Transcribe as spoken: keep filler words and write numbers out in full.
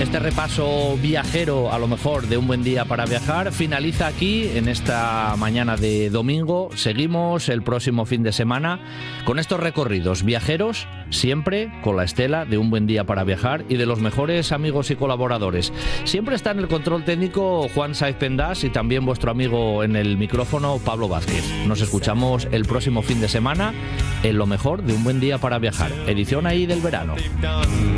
Este repaso viajero, a lo mejor, de un buen día para viajar, finaliza aquí en esta mañana de domingo. Seguimos el próximo fin de semana con estos recorridos viajeros, siempre con la estela de un buen día para viajar y de los mejores amigos y colaboradores. Siempre está en el control técnico Juan Saiz Pendas y también vuestro amigo en el micrófono Pablo Vázquez. Nos escuchamos el próximo fin de semana en lo mejor de un buen día para viajar, edición ahí del verano.